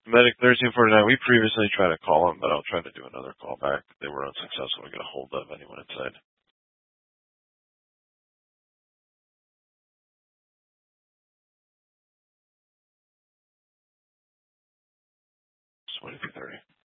Medic 1349, we previously tried to call them, but I'll try to do another call back. They were unsuccessful to get a hold of anyone inside. 2230.